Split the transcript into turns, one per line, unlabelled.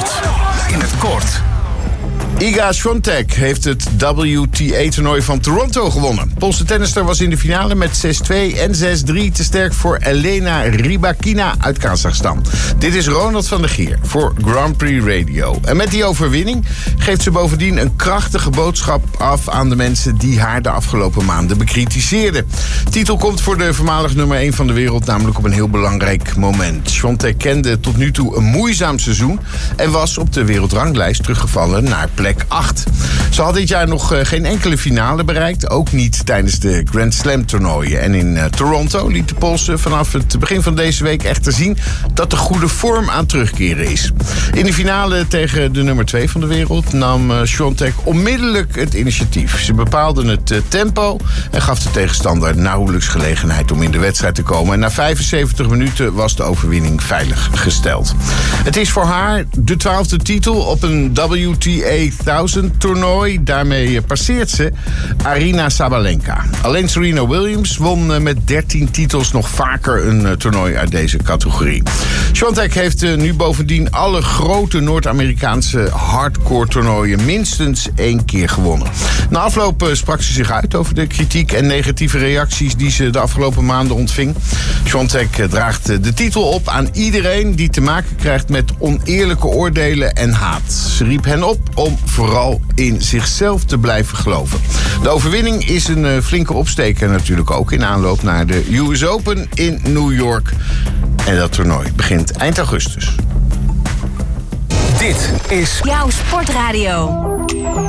Sport in het kort.
Iga Swiatek heeft het WTA-toernooi van Toronto gewonnen. Poolse tennister was in de finale met 6-2 en 6-3 te sterk voor Elena Rybakina uit Kazachstan. Dit is Ronald van der Gier voor Grand Prix Radio. En met die overwinning geeft ze bovendien een krachtige boodschap af aan de mensen die haar de afgelopen maanden bekritiseerden. De titel komt voor de voormalig nummer 1 van de wereld namelijk op een heel belangrijk moment. Swiatek kende tot nu toe een moeizaam seizoen en was op de wereldranglijst teruggevallen naar plek 8. Ze had dit jaar nog geen enkele finale bereikt, ook niet tijdens de Grand Slam toernooien. En in Toronto liet de Poolse vanaf het begin van deze week echter zien dat de goede vorm aan terugkeren is. In de finale tegen de nummer 2 van de wereld nam Swiatek onmiddellijk het initiatief. Ze bepaalde het tempo en gaf de tegenstander nauwelijks gelegenheid om in de wedstrijd te komen. En na 75 minuten was de overwinning veilig gesteld. Het is voor haar de 12e titel op een WTA 1000 toernooi. Daarmee passeert ze Aryna Sabalenka. Alleen Serena Williams won met 13 titels nog vaker een toernooi uit deze categorie. Swiatek heeft nu bovendien alle grote Noord-Amerikaanse hardcore toernooien minstens 1 keer gewonnen. Na afloop sprak ze zich uit over de kritiek en negatieve reacties die ze de afgelopen maanden ontving. Swiatek draagt de titel op aan iedereen die te maken krijgt met oneerlijke oordelen en haat. Ze riep hen op om vooral in zichzelf te blijven geloven. De overwinning is een flinke opsteker natuurlijk ook in aanloop naar de US Open in New York. En dat toernooi begint eind augustus.
Dit is
jouw sportradio.